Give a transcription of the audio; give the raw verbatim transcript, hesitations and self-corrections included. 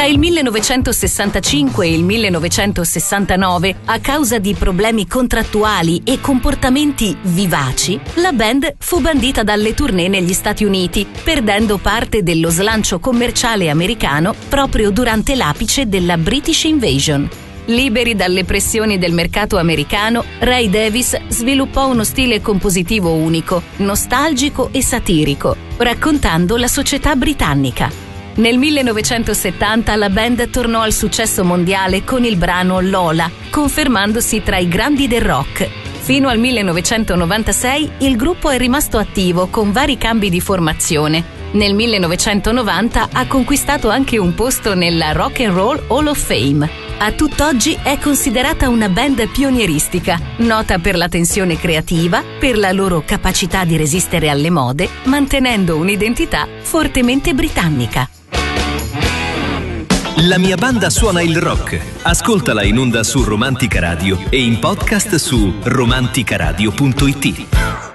Tra il millenovecentosessantacinque e il millenovecentosessantanove, a causa di problemi contrattuali e comportamenti vivaci, la band fu bandita dalle tournée negli Stati Uniti, perdendo parte dello slancio commerciale americano proprio durante l'apice della British Invasion. Liberi dalle pressioni del mercato americano, Ray Davies sviluppò uno stile compositivo unico, nostalgico e satirico, raccontando la società britannica. Nel millenovecentosettanta la band tornò al successo mondiale con il brano Lola, confermandosi tra i grandi del rock. Fino al millenovecentonovantasei il gruppo è rimasto attivo con vari cambi di formazione. Nel millenovecentonovanta ha conquistato anche un posto nella Rock and Roll Hall of Fame. A tutt'oggi è considerata una band pionieristica, nota per la tensione creativa, per la loro capacità di resistere alle mode, mantenendo un'identità fortemente britannica. La mia banda suona il rock. Ascoltala in onda su Romantica Radio e in podcast su romanticaradio punto it.